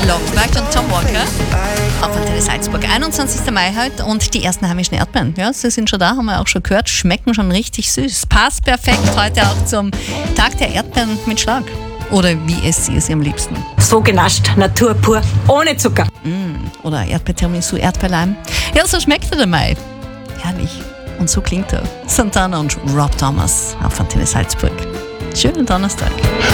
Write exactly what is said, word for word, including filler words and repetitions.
Lockmarkt und Tom Walker auf Antenne Salzburg. einundzwanzigster Mai heute und die ersten heimischen Erdbeeren. Ja, sie sind schon da, haben wir auch schon gehört, schmecken schon richtig süß. Passt perfekt heute auch zum Tag der Erdbeeren mit Schlag. Oder wie esst sie es am liebsten? So genascht, Natur pur, ohne Zucker. Mm, oder Erdbeertiramisu, Erdbeerleim. Ja, so schmeckt er der Mai. Herrlich. Und so klingt er. Santana und Rob Thomas auf Antenne Salzburg. Schönen Donnerstag.